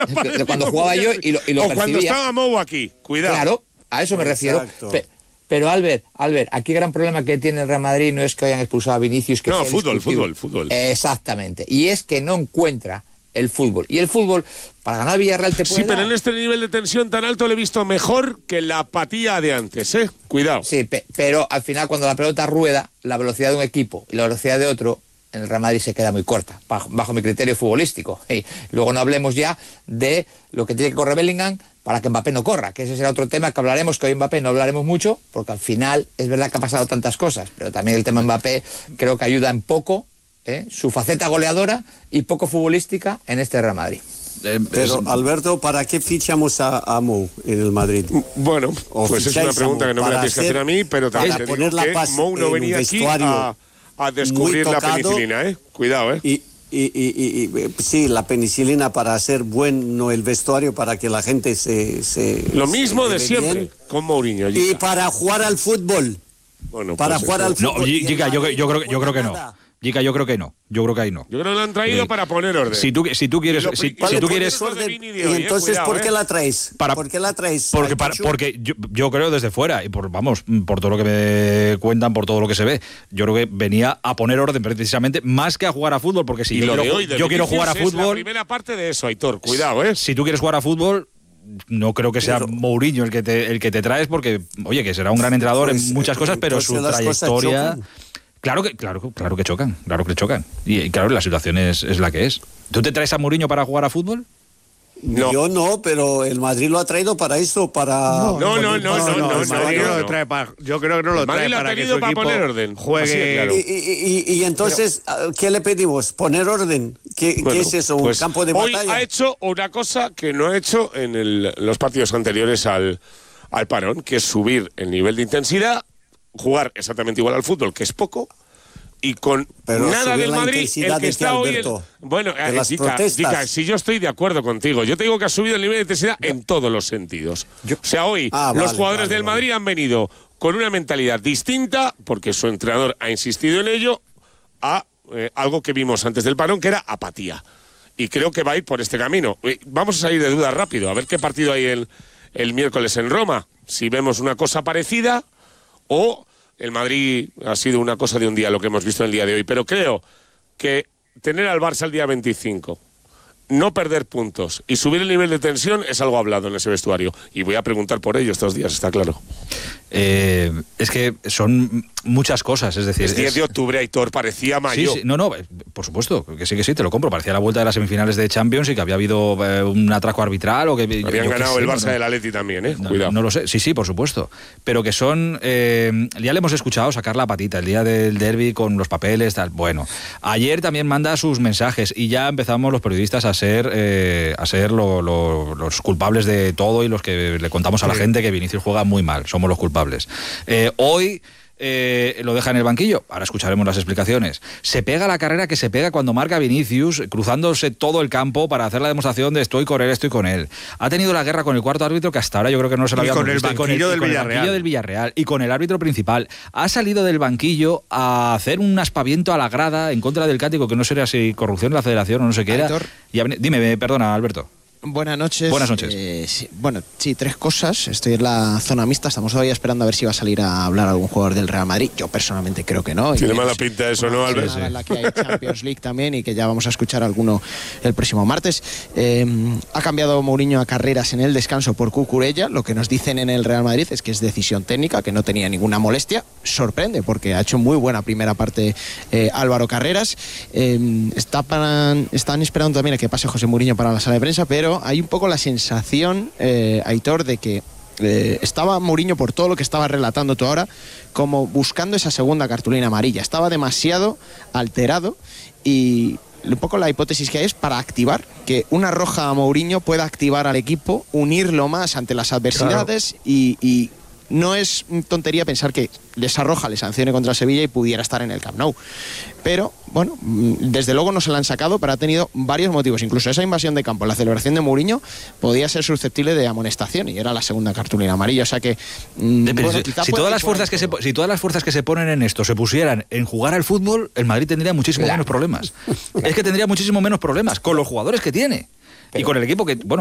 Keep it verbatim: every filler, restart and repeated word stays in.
de cuando jugaba yo y lo, y lo o percibía. cuando estaba Mou aquí, cuidado. Claro, a eso me refiero. Pe, pero Albert, Albert, aquí el gran problema que tiene el Real Madrid no es que hayan expulsado a Vinicius. Que no, sea fútbol, discutible. fútbol, fútbol. Exactamente. Y es que no encuentra el fútbol. Y el fútbol, para ganar Villarreal te puede Sí, pero dar. en este nivel de tensión tan alto lo he visto mejor que la apatía de antes, ¿eh? Cuidado. Sí, pe, pero al final cuando la pelota rueda, la velocidad de un equipo y la velocidad de otro, en el Real Madrid se queda muy corta, bajo, bajo mi criterio futbolístico. Y luego no hablemos ya de lo que tiene que correr Bellingham para que Mbappé no corra, que ese será otro tema que hablaremos, que hoy Mbappé no hablaremos mucho, porque al final es verdad que ha pasado tantas cosas, pero también el tema Mbappé creo que ayuda en poco, ¿eh? Su faceta goleadora y poco futbolística en este Real Madrid. Eh, pero, Alberto, ¿para qué fichamos a, a Mou en el Madrid? Bueno, o pues es una pregunta que no me la tienes que hacer a mí, pero también te digo que Mou no venía aquí a, a descubrir la penicilina, ¿eh? Cuidado, ¿eh? Y, y, y, y, sí, la penicilina para hacer bueno el vestuario, para que la gente se... se Lo mismo se de siempre, bien. con Mourinho. Y para jugar al fútbol. Bueno, para pues jugar eso. al fútbol. No, Giga, yo, yo, creo, yo creo que no. Giga, yo creo que no. Yo creo que ahí no. Yo creo que lo han traído eh, para poner orden. Si tú, si tú quieres, lo, si, vale, si tú quieres, orden, y hoy, eh, entonces cuidado, ¿por qué eh? la traes? Para, ¿Por qué la traes? Porque, para, porque yo, yo creo desde fuera y por vamos, por todo lo que me cuentan, por todo lo que se ve, yo creo que venía a poner orden precisamente más que a jugar a fútbol, porque si y yo, lo quiero, de hoy de yo quiero jugar a fútbol. Es la primera parte de eso, Aitor. Cuidado, eh. Si tú quieres jugar a fútbol. No creo que sea pero, Mourinho el que te el que te traes, porque oye, que será un gran entrenador pues, en muchas cosas, pero su trayectoria. Claro que, claro, claro que chocan, claro que chocan. Y, y claro, la situación es, es la que es. ¿Tú te traes a Mourinho para jugar a fútbol? No. Yo no, pero el Madrid lo ha traído para eso, para... No, no, no, no, no, no, no, Madrid no, no no. lo trae para... Yo creo que no lo trae para que su para equipo poner orden. juegue... Claro. Y, y, y, y entonces, pero, ¿qué le pedimos? ¿Poner orden? ¿Qué, bueno, ¿qué es eso? ¿Un pues campo de hoy batalla? Hoy ha hecho una cosa que no ha hecho en el, los partidos anteriores al, al parón, que es subir el nivel de intensidad, jugar exactamente igual al fútbol, que es poco, y con pero nada del Madrid, el que está hoy... El, bueno, eh, Dica, Dica, si yo estoy de acuerdo contigo, yo te digo que ha subido el nivel de intensidad yo, en todos los sentidos. Yo, o sea, hoy ah, los vale, jugadores vale, del Madrid vale. han venido con una mentalidad distinta, porque su entrenador ha insistido en ello, a eh, algo que vimos antes del parón, que era apatía. Y creo que va a ir por este camino. Vamos a salir de dudas rápido, a ver qué partido hay el, el miércoles en Roma. Si vemos una cosa parecida o... El Madrid ha sido una cosa de un día, lo que hemos visto en el día de hoy. Pero creo que tener al Barça el día veinticinco, no perder puntos y subir el nivel de tensión es algo hablado en ese vestuario. Y voy a preguntar por ello estos días, está claro. Eh, es que son muchas cosas, es decir... El diez de octubre, Aitor, parecía mayo. Sí, sí, no, no, por supuesto, que sí, que sí, te lo compro. Parecía la vuelta de las semifinales de Champions y que había habido eh, un atraco arbitral o que... Habían yo, ganado yo el sé, Barça no, del Atleti también, ¿eh? No, Cuidado. No lo sé, sí, sí, por supuesto. Pero que son... Eh, ya le hemos escuchado sacar la patita el día del derbi con los papeles, tal. Bueno, ayer también manda sus mensajes y ya empezamos los periodistas a ser, eh, a ser lo, lo, los culpables de todo y los que le contamos a la sí. gente que Vinicius juega muy mal. Somos los culpables. Eh, hoy eh, lo deja en el banquillo, ahora escucharemos las explicaciones. Se pega la carrera que se pega cuando marca Vinicius, cruzándose todo el campo para hacer la demostración de estoy con él, estoy con él. Ha tenido la guerra con el cuarto árbitro que hasta ahora yo creo que no se lo había con el banquillo con el, del con Villarreal. el banquillo del Villarreal y con el árbitro principal. Ha salido del banquillo a hacer un aspaviento a la grada en contra del cántico, que no sería si corrupción de la federación o no sé qué era. Y ha, dime, perdona, Alberto. Buenas noches. Buenas noches. Eh, sí, bueno, sí, tres cosas. Estoy en la zona mixta. Estamos todavía esperando a ver si va a salir a hablar algún jugador del Real Madrid. Yo personalmente creo que no. Tiene mala pinta eso, ¿no, Albert? Sí, sí. En la que hay Champions League también y que ya vamos a escuchar alguno el próximo martes. Eh, ha cambiado Mourinho a Carreras en el descanso por Cucurella. Lo que nos dicen en el Real Madrid es que es decisión técnica, que no tenía ninguna molestia. Sorprende porque ha hecho muy buena primera parte eh, Álvaro Carreras. Eh, está para, están esperando también a que pase José Mourinho para la sala de prensa, pero hay un poco la sensación, eh, Aitor, de que eh, estaba Mourinho, por todo lo que estaba relatando tú ahora, como buscando esa segunda cartulina amarilla. Estaba demasiado alterado y un poco la hipótesis que hay es para activar, que una roja a Mourinho pueda activar al equipo, unirlo más ante las adversidades. Claro. y, y no es tontería pensar que esa roja le sancione contra Sevilla y pudiera estar en el Camp Nou. Pero, bueno, desde luego no se la han sacado, pero ha tenido varios motivos. Incluso esa invasión de campo, la celebración de Mourinho, podía ser susceptible de amonestación y era la segunda cartulina amarilla. O sea que... Mmm, bueno, si, si, todas las fuerzas que se, si todas las fuerzas que se ponen en esto se pusieran en jugar al fútbol, el Madrid tendría muchísimo claro. menos problemas. Es que tendría muchísimo menos problemas con los jugadores que tiene. y con el equipo que, bueno,